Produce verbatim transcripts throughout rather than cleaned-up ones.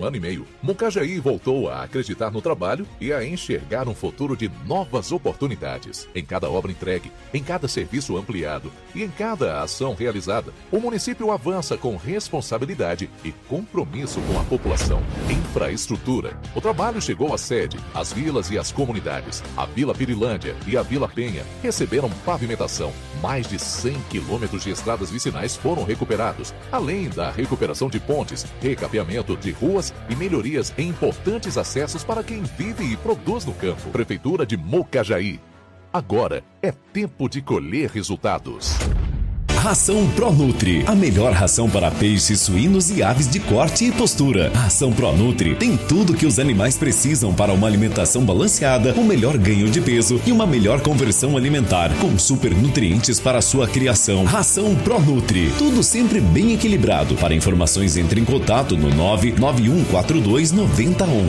ano e meio, Mocajaí voltou a acreditar no trabalho e a enxergar um futuro de novas oportunidades. Em cada obra entregue, em cada serviço ampliado e em cada ação realizada, o município avança com responsabilidade e compromisso com a população. Infraestrutura. O trabalho chegou à sede, às vilas e às comunidades. A Vila Pirilândia e a Vila Penha receberam pavimentação. Mais de cem quilômetros de estradas vicinais foram recuperados, além da recuperação de pontes, recapeamento de ruas e melhorias em importantes acessos para quem vive e produz no campo. Prefeitura de Mocajaí. Agora é tempo de colher resultados. Ração ProNutri, a melhor ração para peixes, suínos e aves de corte e postura. A ração ProNutri tem tudo que os animais precisam para uma alimentação balanceada, um melhor ganho de peso e uma melhor conversão alimentar, com super nutrientes para a sua criação. Ração ProNutri, tudo sempre bem equilibrado. Para informações, entre em contato no nove nove um quatro dois nove zero um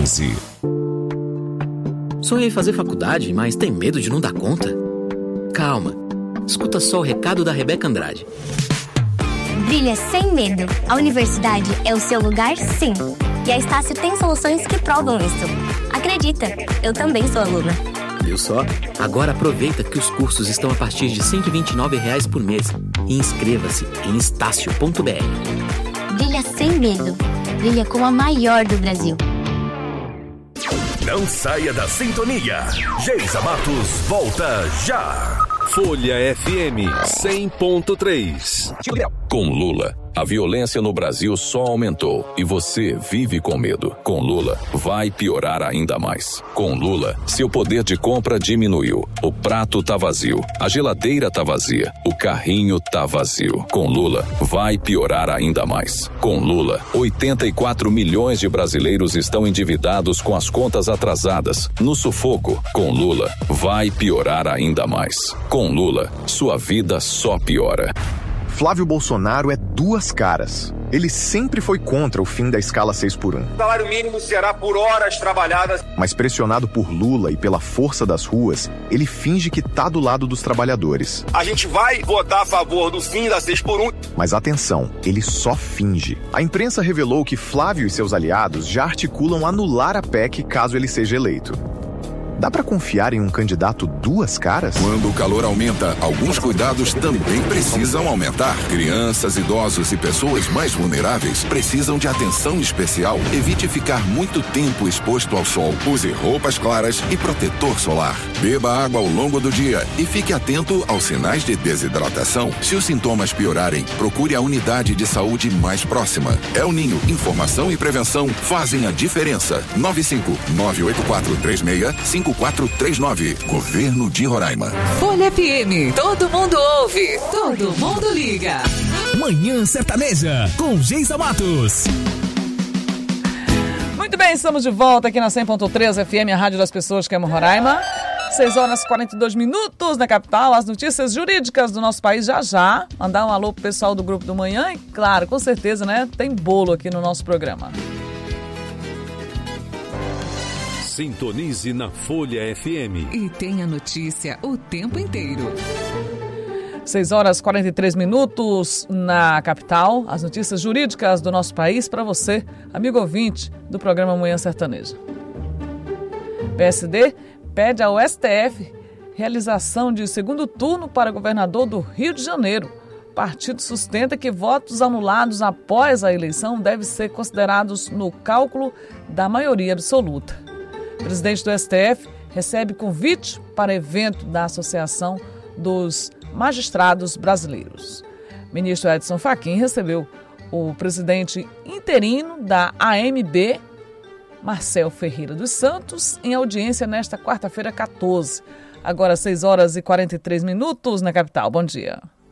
um. Sonhei em fazer faculdade, mas tem medo de não dar conta? Calma. Escuta só o recado da Rebeca Andrade. Brilha sem medo. A universidade é o seu lugar, sim. E a Estácio tem soluções que provam isso. Acredita, eu também sou aluna. Viu só? Agora aproveita que os cursos estão a partir de cento e vinte e nove reais por mês. E inscreva-se em estácio ponto b r. Brilha sem medo. Brilha com a maior do Brasil. Não saia da sintonia. Geisa Matos volta já. Folha F M cem ponto três. Com Lula, a violência no Brasil só aumentou e você vive com medo. Com Lula, vai piorar ainda mais. Com Lula, seu poder de compra diminuiu. O prato tá vazio, a geladeira tá vazia, o carrinho tá vazio. Com Lula, vai piorar ainda mais. Com Lula, oitenta e quatro milhões de brasileiros estão endividados com as contas atrasadas, no sufoco. Com Lula, vai piorar ainda mais. Com Lula, sua vida só piora. Flávio Bolsonaro é duas caras. Ele sempre foi contra o fim da escala seis por um. O salário mínimo será por horas trabalhadas. Mas pressionado por Lula e pela força das ruas, ele finge que tá do lado dos trabalhadores. A gente vai votar a favor do fim da seis por um. Mas atenção, ele só finge. A imprensa revelou que Flávio e seus aliados já articulam anular a P E C caso ele seja eleito. Dá pra confiar em um candidato duas caras? Quando o calor aumenta, alguns cuidados também precisam aumentar. Crianças, idosos e pessoas mais vulneráveis precisam de atenção especial. Evite ficar muito tempo exposto ao sol. Use roupas claras e protetor solar. Beba água ao longo do dia e fique atento aos sinais de desidratação. Se os sintomas piorarem, procure a unidade de saúde mais próxima. El Ninho, informação e prevenção fazem a diferença. nove cinco nove oito quatro três seis cinco quatro três nove. Governo de Roraima. Folha F M. Todo mundo ouve. Todo mundo liga. Manhã Sertaneja com Geisa Matos. Muito bem, estamos de volta aqui na cem ponto três F M, a rádio das pessoas que amam Roraima. seis horas e quarenta e dois minutos na capital. As notícias jurídicas do nosso país já já. Mandar um alô pro pessoal do Grupo do Manhã e, claro, com certeza, né, tem bolo aqui no nosso programa. Sintonize na Folha F M. E tenha notícia o tempo inteiro. seis horas e quarenta e três minutos na capital. As notícias jurídicas do nosso país para você, amigo ouvinte do programa Manhã Sertaneja. P S D pede ao S T F realização de segundo turno para governador do Rio de Janeiro. O partido sustenta que votos anulados após a eleição devem ser considerados no cálculo da maioria absoluta. O presidente do S T F recebe convite para evento da Associação dos Magistrados Brasileiros. O ministro Edson Fachin recebeu o presidente interino da A M B, Marcel Ferreira dos Santos, em audiência nesta quarta-feira, quatorze. Agora, seis horas e quarenta e três minutos na capital. Bom dia.